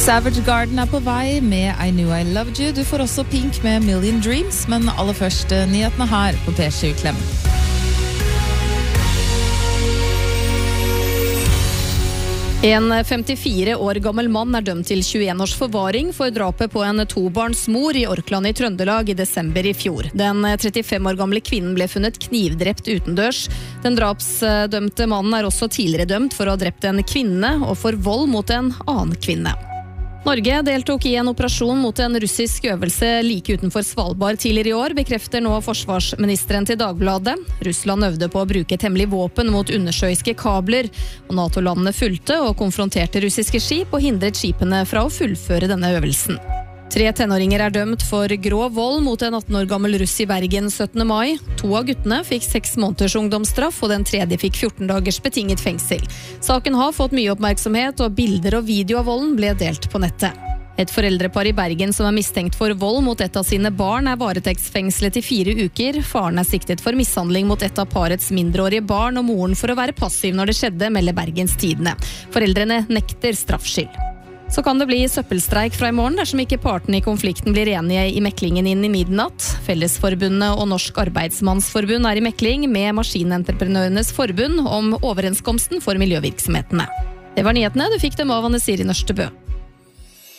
Savage Garden på vei med I Knew I Loved You. Du får også Pink med Million Dreams, men aller først nyhetene her på P7 Klem. En 54 år gammel mann dømt til 21 års forvaring for drapet på en tobarnsmor i Orkland i Trøndelag i desember i fjor. Den 35 år gamle kvinnen ble funnet knivdrept utendørs. Den drapsdømte mannen også tidligere dømt for å ha drept en kvinne og for vold mot en annen kvinne. Norge deltok i en operasjon mot en russisk øvelse like utenfor Svalbard tidligere i år, bekrefter nå forsvarsministeren til Dagbladet. Russland øvde på å bruke et hemmelig våpen mot undersjøiske kabler, og NATO-landene fulgte og konfronterte russiske skip og hindret skipene fra å fullføre denne øvelsen. 3 tenåringer dømt for grov vold mot en 18 år gammel russ i Bergen 17. mai. 2 av guttene fikk 6 måneders ungdomsstraff, og den tredje fikk 14 dagers betinget fengsel. Saken har fått mye oppmerksomhet, og bilder og video av volden ble delt på nettet. Et foreldrepar i Bergen som mistenkt for vold mot et av sine barn varetektsfengslet i 4 uker. Faren siktet for mishandling mot et av parets mindreårige barn, og moren for å være passiv når det skjedde, melder Bergens Tidende. Foreldrene nekter straffskyld. Så kan det bli søppelstreik fra i morgen dersom ikke partene i konflikten blir enige i meklingen inn i midnatt. Fellesforbundet og Norsk Arbeidsmannsforbund i mekling med Maskinentreprenørenes forbund om overenskomsten for miljøvirksomhetene. Det var nyhetene, du fikk dem av Anne Siri Nørstebø.